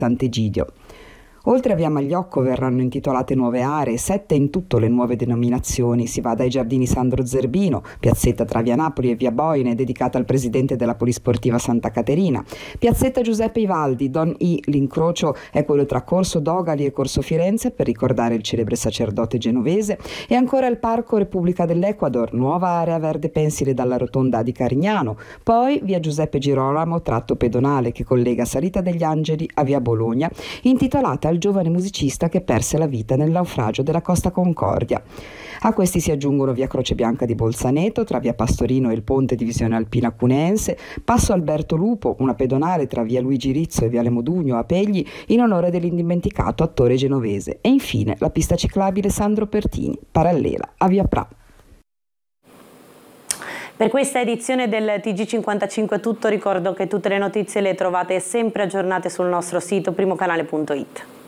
Sant'Egidio. Oltre a via Magliocco verranno intitolate nuove aree, 7 in tutto le nuove denominazioni. Si va dai giardini Sandro Zerbino, piazzetta tra via Napoli e via Boine dedicata al presidente della Polisportiva Santa Caterina, piazzetta Giuseppe Ivaldi, Don I, l'incrocio è quello tra Corso Dogali e Corso Firenze per ricordare il celebre sacerdote genovese, e ancora il Parco Repubblica dell'Ecuador, nuova area verde pensile dalla rotonda di Carignano, poi via Giuseppe Girolamo, tratto pedonale che collega Salita degli Angeli a via Bologna, intitolata al giovane musicista che perse la vita nel naufragio della Costa Concordia. A questi si aggiungono via Croce Bianca di Bolzaneto, tra via Pastorino e il ponte di Visione Alpina Cuneense, Passo Alberto Lupo, una pedonale tra via Luigi Rizzo e viale Modugno a Pegli in onore dell'indimenticato attore genovese, e infine la pista ciclabile Sandro Pertini, parallela a via Pra. Per questa edizione del TG55 è tutto. Ricordo che tutte le notizie le trovate sempre aggiornate sul nostro sito primocanale.it.